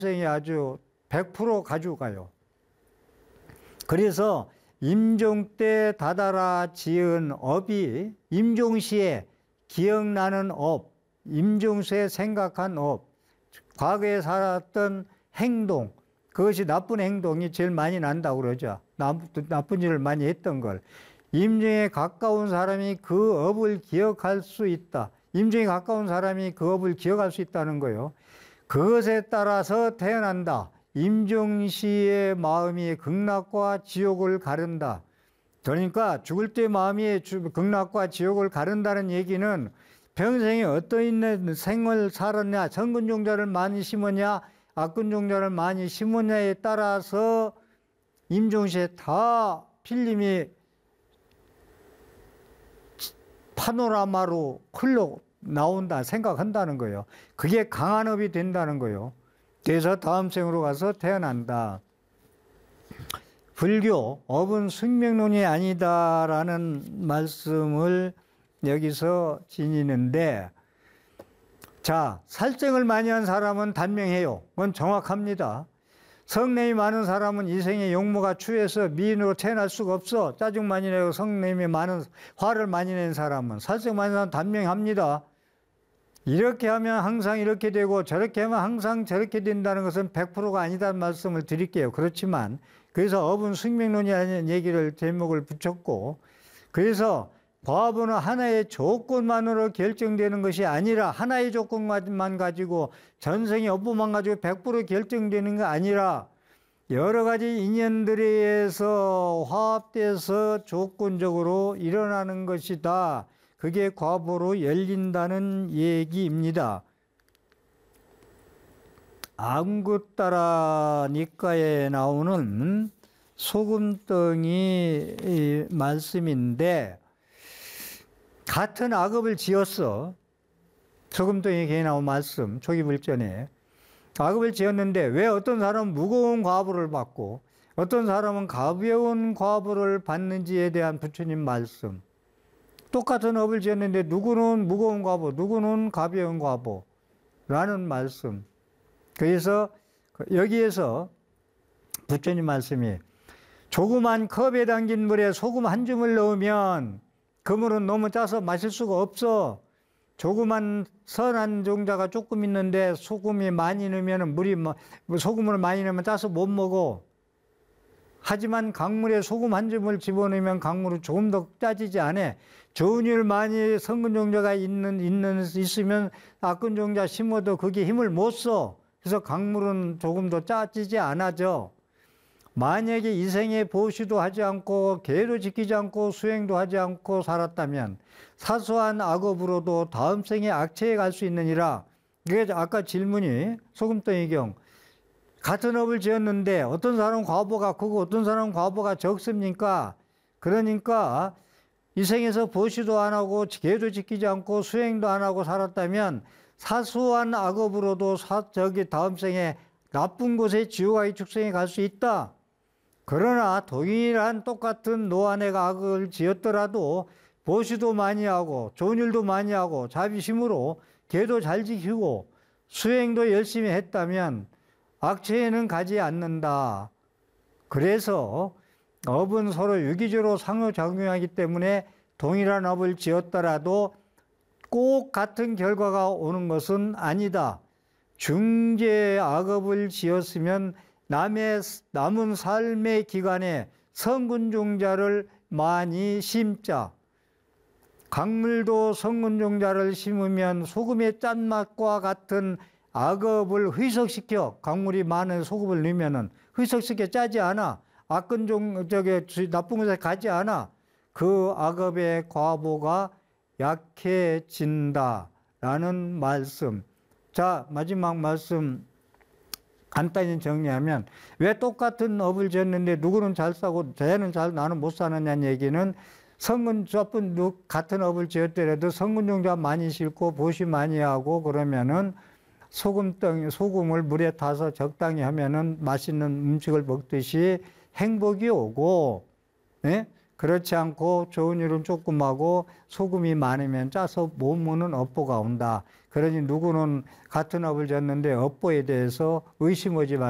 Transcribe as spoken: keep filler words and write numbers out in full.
생이 아주 백 퍼센트 가져가요. 그래서 임종 때 다다라 지은 업이 임종시에 기억나는 업, 임종시에 생각한 업, 과거에 살았던 행동, 그것이 나쁜 행동이 제일 많이 난다고 그러죠. 나쁜 일을 많이 했던 걸. 임종에 가까운 사람이 그 업을 기억할 수 있다. 임종에 가까운 사람이 그 업을 기억할 수 있다는 거예요. 그것에 따라서 태어난다. 임종시의 마음이 극락과 지옥을 가른다. 그러니까 죽을 때 마음이 극락과 지옥을 가른다는 얘기는 평생에 어떤 생을 살았냐, 선근 종자를 많이 심었냐, 악근 종자를 많이 심었냐에 따라서 임종시에 다 필름이 파노라마로 흘러 나온다 생각한다는 거예요. 그게 강한 업이 된다는 거예요. 그래서 다음 생으로 가서 태어난다. 불교 업은 숙명론이 아니다라는 말씀을 여기서 지니는데, 자, 살생을 많이 한 사람은 단명해요. 그건 정확합니다. 성냄이 많은 사람은 이 생에 용모가 추해서 미인으로 태어날 수가 없어. 짜증 많이 내고 성냄이 많은, 화를 많이 낸 사람은, 살생 많이 한 사람은 단명합니다. 이렇게 하면 항상 이렇게 되고 저렇게 하면 항상 저렇게 된다는 것은 백 퍼센트가 아니다는 말씀을 드릴게요. 그렇지만 그래서 업은 숙명론이라는 얘기를 제목을 붙였고, 그래서 과업은 하나의 조건만으로 결정되는 것이 아니라, 하나의 조건만 가지고 전생의 업보만 가지고 백 퍼센트 결정되는 게 아니라 여러 가지 인연들에 의해서 화합돼서 조건적으로 일어나는 것이다. 그게 과보로 열린다는 얘기입니다. 안구따라 니까에 나오는 소금덩이 말씀인데, 같은 악업을 지었어. 소금덩이에 나온 말씀, 초기불전에. 악업을 지었는데 왜 어떤 사람은 무거운 과보를 받고 어떤 사람은 가벼운 과보를 받는지에 대한 부처님 말씀. 똑같은 업을 지었는데 누구는 무거운 과보, 누구는 가벼운 과보라는 말씀. 그래서 여기에서 부처님 말씀이, 조그만 컵에 담긴 물에 소금 한 줌을 넣으면 그 물은 너무 짜서 마실 수가 없어. 조그만 선한 종자가 조금 있는데 소금이 많이 넣으면 물이, 소금을 많이 넣으면 짜서 못 먹어. 하지만 강물에 소금 한 줌을 집어넣으면 강물은 조금 더 짜지지 않아. 좋은 일 많이 성근 종자가 있는, 있는, 있으면 악근 종자 심어도 그게 힘을 못 써. 그래서 강물은 조금 더 짜지지 않아져. 만약에 이 생에 보시도 하지 않고 계도 지키지 않고 수행도 하지 않고 살았다면 사소한 악업으로도 다음 생에 악체에 갈 수 있느니라. 이게 아까 질문이 소금덩이경, 같은 업을 지었는데 어떤 사람은 과보가 크고 어떤 사람은 과보가 적습니까? 그러니까 이 생에서 보시도 안 하고 계도 지키지 않고 수행도 안 하고 살았다면 사소한 악업으로도 사, 저기 다음 생에 나쁜 곳에 지옥의 축생에 갈 수 있다. 그러나 동일한 똑같은 노안의 악을 지었더라도 보시도 많이 하고 좋은 일도 많이 하고 자비심으로 계도 잘 지키고 수행도 열심히 했다면 악체에는 가지 않는다. 그래서 업은 서로 유기적으로 상호작용하기 때문에 동일한 업을 지었더라도 꼭 같은 결과가 오는 것은 아니다. 중재 악업을 지었으면 남의, 남은 삶의 기간에 성근종자를 많이 심자. 강물도 성근종자를 심으면 소금의 짠맛과 같은 악업을 희석시켜. 강물이 많은 소금을 넣으면 희석시켜 짜지 않아. 악근 종, 저기, 나쁜 곳에 가지 않아. 그 악업의 과보가 약해진다. 라는 말씀. 자, 마지막 말씀 간단히 정리하면, 왜 똑같은 업을 지었는데 누구는 잘 사고 쟤는 잘, 나는 못 사느냐는 얘기는, 성근 조금 같은 업을 지었더라도 성근종자 많이 싣고 보시 많이 하고 그러면은 소금덩이, 소금을 물에 타서 적당히 하면은 맛있는 음식을 먹듯이 행복이 오고, 예? 그렇지 않고 좋은 일은 조금 하고 소금이 많으면 짜서 못 먹는 업보가 온다. 그러니 누구는 같은 업을 졌는데 업보에 대해서 의심하지 마.